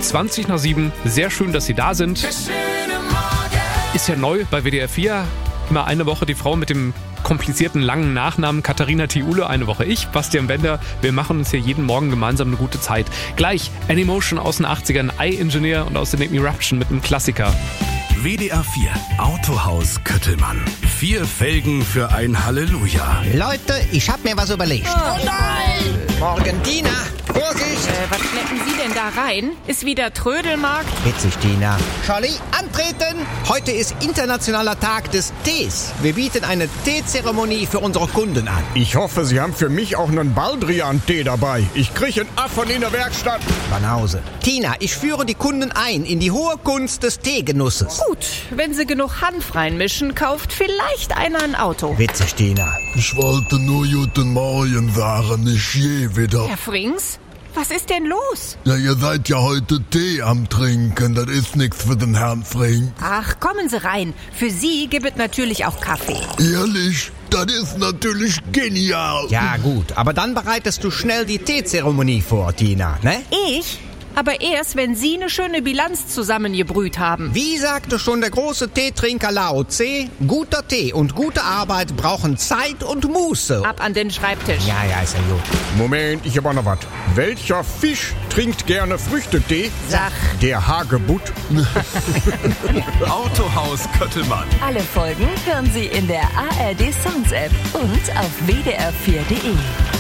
7:20. Sehr schön, dass Sie da sind. Ist ja neu bei WDR 4. Immer eine Woche die Frau mit dem komplizierten langen Nachnamen Katharina Thiule, eine Woche ich, Bastian Bender. Wir machen uns hier jeden Morgen gemeinsam eine gute Zeit. Gleich Anymotion aus den 80ern, I-Engineer und außerdem Eruption mit einem Klassiker. WDR 4 Autohaus Köttelmann. 4 Felgen für ein Halleluja. Leute, ich hab mir was überlegt. Oh nein! Morgen, Tina. Vorsicht! Was schleppen Sie denn da rein? Ist wieder Trödelmarkt? Witzig, Tina. Charlie, antreten! Heute ist internationaler Tag des Tees. Wir bieten eine Teezeremonie für unsere Kunden an. Ich hoffe, Sie haben für mich auch einen Baldrian-Tee dabei. Ich kriege einen Affern in der Werkstatt. Banause. Tina, ich führe die Kunden ein in die hohe Kunst des Teegenusses. Gut, wenn Sie genug Hanf reinmischen, kauft vielleicht einer ein Auto. Witzig, Tina. Ich wollte nur guten Morgen sagen, nicht je wieder. Herr Frings, was ist denn los? Ja, ihr seid ja heute Tee am Trinken, das ist nichts für den Herrn Frings. Ach, kommen Sie rein. Für Sie gibt es natürlich auch Kaffee. Ehrlich, das ist natürlich genial. Ja, gut, aber dann bereitest du schnell die Teezeremonie vor, Tina, ne? Ich? Aber erst, wenn Sie eine schöne Bilanz zusammengebrüht haben. Wie sagte schon der große Teetrinker Lao Tse, guter Tee und gute Arbeit brauchen Zeit und Muße. Ab an den Schreibtisch. Ja, ist ja gut. Moment, ich hab auch noch was. Welcher Fisch trinkt gerne Früchtetee? Sag. Der Hagebutt. Autohaus Köttelmann. Alle Folgen hören Sie in der ARD Sounds App und auf wdr4.de.